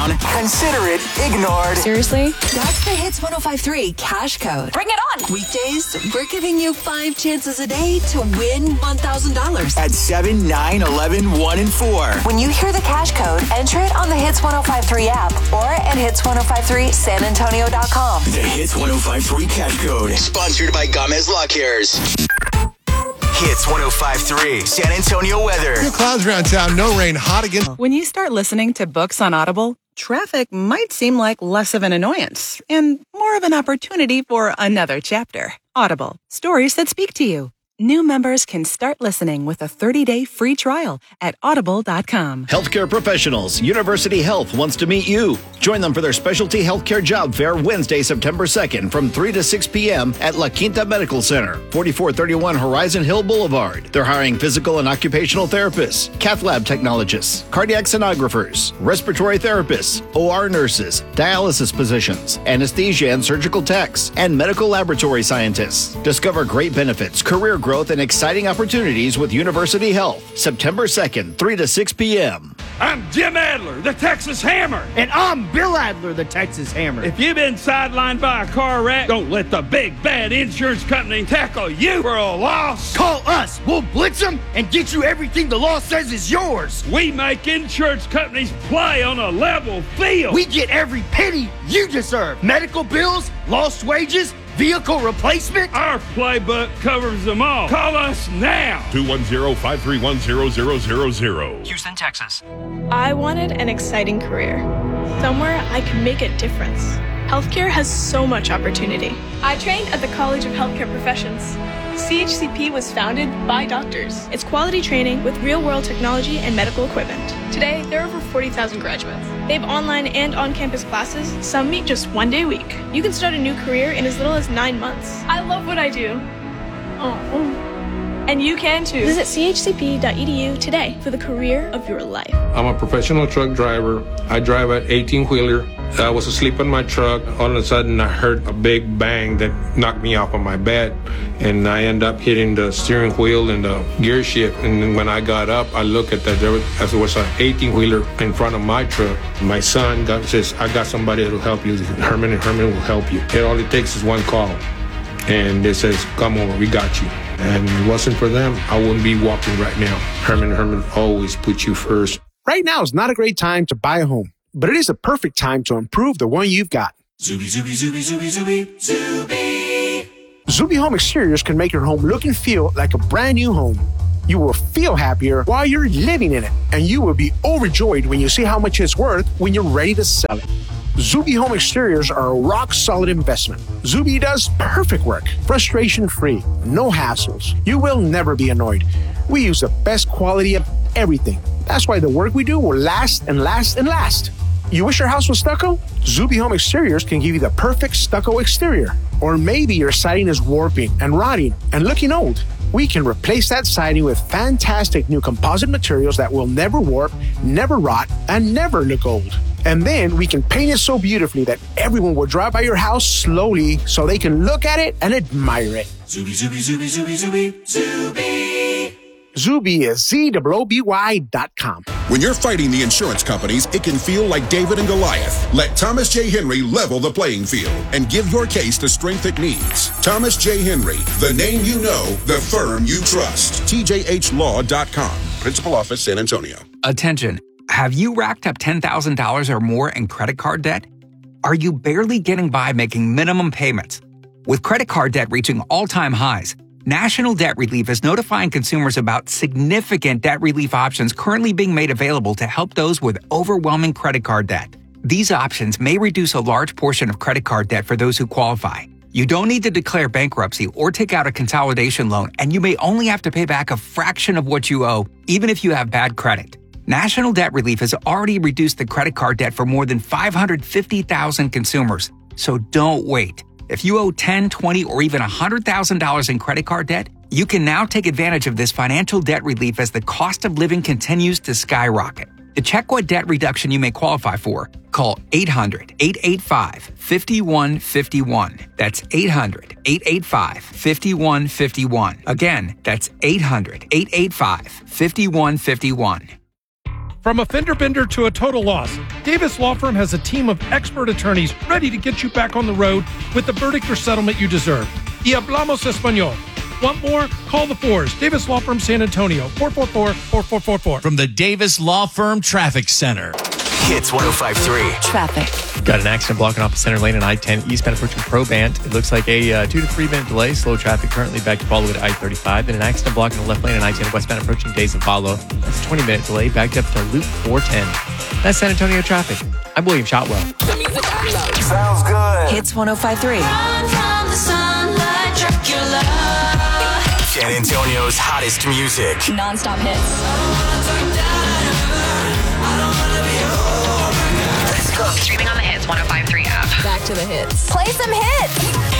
Consider it ignored. Seriously? That's the Hits 105.3 cash code. Bring it on! Weekdays, we're giving you 5 chances a day to win $1,000. At 7, 9, 11, 1, and 4. When you hear the cash code, enter it on the Hits 105.3 app or at hits1053sanantonio.com. The Hits 105.3 cash code. Sponsored by Gomez Law Cares. Hits 105.3 San Antonio weather. Few clouds around town, no rain, hot again. When you start listening to books on Audible, traffic might seem like less of an annoyance and more of an opportunity for another chapter. Audible, stories that speak to you. New members can start listening with a 30-day free trial at audible.com. Healthcare professionals, University Health wants to meet you. Join them for their specialty healthcare job fair Wednesday, September 2nd from 3 to 6 p.m. at La Quinta Medical Center, 4431 Horizon Hill Boulevard. They're hiring physical and occupational therapists, cath lab technologists, cardiac sonographers, respiratory therapists, OR nurses, dialysis physicians, anesthesia and surgical techs, and medical laboratory scientists. Discover great benefits, career growth, and exciting opportunities with University Health. September 2nd, 3 to 6 p.m. I'm Jim Adler, the Texas Hammer. And I'm Bill Adler, the Texas Hammer. If you've been sidelined by a car wreck, don't let the big bad insurance company tackle you for a loss. Call us. We'll blitz them and get you everything the law says is yours. We make insurance companies play on a level field. We get every penny you deserve. Medical bills, lost wages, vehicle replacement. Our playbook covers them all. Call us now. 210-531-0000. Houston, Texas. I wanted an exciting career, somewhere I could make a difference. Healthcare has so much opportunity. I trained at the College of Healthcare Professions. CHCP was founded by doctors. It's quality training with real-world technology and medical equipment. Today, there are over 40,000 graduates. They have online and on-campus classes. Some meet just one day a week. You can start a new career in as little as 9 months. I love what I do. And you can too. Visit chcp.edu today for the career of your life. I'm a professional truck driver. I drive an 18-wheeler. I was asleep in my truck. All of a sudden, I heard a big bang that knocked me off of my bed. And I end up hitting the steering wheel and the gear shift. And then when I got up, I looked at that. There was an 18-wheeler in front of my truck. My son says, I got somebody that will help you. Herman will help you. All it takes is one call. And it says, come over, we got you. And if it wasn't for them, I wouldn't be walking right now. Herman always puts you first. Right now is not a great time to buy a home, but it is a perfect time to improve the one you've got. Zuby, Zuby, Zuby, Zuby, Zuby, Zuby. Zuby Home Exteriors can make your home look and feel like a brand new home. You will feel happier while you're living in it, and you will be overjoyed when you see how much it's worth when you're ready to sell it. Zuby Home Exteriors are a rock-solid investment. Zuby does perfect work, frustration-free, no hassles. You will never be annoyed. We use the best quality of everything. That's why the work we do will last and last and last. You wish your house was stucco? Zuby Home Exteriors can give you the perfect stucco exterior. Or maybe your siding is warping and rotting and looking old. We can replace that siding with fantastic new composite materials that will never warp, never rot, and never look old. And then we can paint it so beautifully that everyone will drive by your house slowly so they can look at it and admire it. Zuby, Zuby, Zuby, Zuby, Zuby, Zuby. Zuby is ZWY.com. When you're fighting the insurance companies, it can feel like David and Goliath. Let Thomas J. Henry level the playing field and give your case the strength it needs. Thomas J. Henry, the name you know, the firm you trust. TJHLaw.com. Principal Office, San Antonio. Attention. Have you racked up $10,000 or more in credit card debt? Are you barely getting by making minimum payments? With credit card debt reaching all-time highs, National Debt Relief is notifying consumers about significant debt relief options currently being made available to help those with overwhelming credit card debt. These options may reduce a large portion of credit card debt for those who qualify. You don't need to declare bankruptcy or take out a consolidation loan, and you may only have to pay back a fraction of what you owe, even if you have bad credit. National Debt Relief has already reduced the credit card debt for more than 550,000 consumers. So don't wait. If you owe $10,000, $20,000, or even $100,000 in credit card debt, you can now take advantage of this financial debt relief as the cost of living continues to skyrocket. To check what debt reduction you may qualify for, call 800-885-5151. That's 800-885-5151. Again, that's 800-885-5151. From a fender bender to a total loss, Davis Law Firm has a team of expert attorneys ready to get you back on the road with the verdict or settlement you deserve. Y hablamos español. Want more? Call the Fours. Davis Law Firm San Antonio, 444-4444. From the Davis Law Firm Traffic Center. Hits 105.3. Traffic. Got an accident blocking off the center lane in I-10 eastbound approaching Probant. It looks like a 2 to 3 minute delay. Slow traffic currently backed up all the way to I-35. Then an accident blocking the left lane in I-10 westbound approaching Days of Follow. That's a 20-minute delay backed up to Loop 410. That's San Antonio traffic. I'm William Shotwell. Sounds good. Hits 105.3. San Antonio's hottest music. Non-stop hits. Let's go. Streaming on the Hits 105.3 app. Back to the hits. Play some hits.